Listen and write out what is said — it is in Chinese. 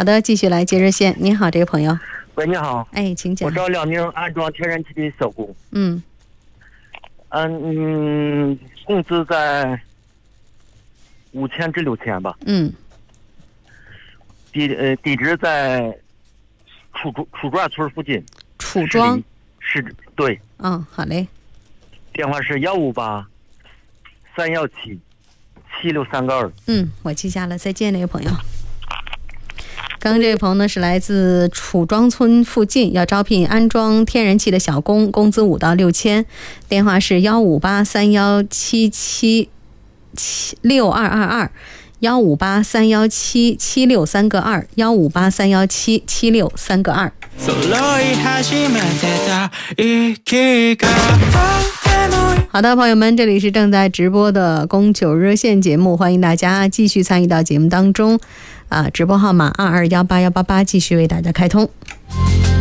好的，继续来接热线。你好，这个朋友。 喂，你好。 哎，请讲。 我找辽宁安装天然气的小工。工资在5000至6000吧。地址在楚庄村附近。 楚庄是，对。 好嘞。 电话是158-317-763-2。 我记下了，再见，那个朋友。刚刚这位朋友呢是来自楚庄村附近，要招聘安装天然气的小工，工资5到6千，电话是158-317-6222。158-317-763-2，158-317-763-2。好的，朋友们，这里是正在直播的供求热线节目，欢迎大家继续参与到节目当中。直播号码2218-188继续为大家开通。